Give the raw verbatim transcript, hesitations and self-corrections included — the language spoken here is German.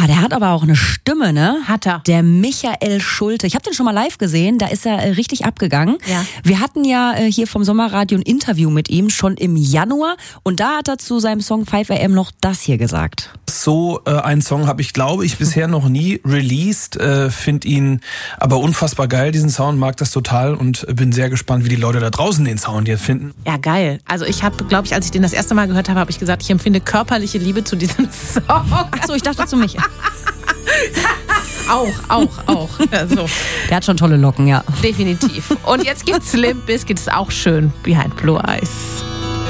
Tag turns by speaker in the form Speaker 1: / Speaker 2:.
Speaker 1: Ah, der hat aber auch eine Stimme, ne?
Speaker 2: Hat er.
Speaker 1: Der Michael Schulte. Ich habe den schon mal live gesehen, da ist er äh, richtig abgegangen.
Speaker 2: Ja.
Speaker 1: Wir hatten ja äh, hier vom Sommerradio ein Interview mit ihm, schon im Januar. Und da hat er zu seinem Song fünf A M noch das hier gesagt.
Speaker 3: So äh, einen Song habe ich, glaube ich, bisher noch nie released. Äh, Finde ihn aber unfassbar geil, diesen Sound, mag das total und bin sehr gespannt, wie die Leute da draußen den Sound jetzt finden.
Speaker 2: Ja, geil. Also ich habe, glaube ich, als ich den das erste Mal gehört habe, habe ich gesagt, ich empfinde körperliche Liebe zu diesem Song.
Speaker 1: Ach so, ich dachte zu Michael.
Speaker 2: Auch, auch, auch. Also,
Speaker 1: Der hat schon tolle Locken, ja.
Speaker 2: definitiv. Und jetzt gibt's Limp Bizkit, ist auch schön, Behind Blue Eyes.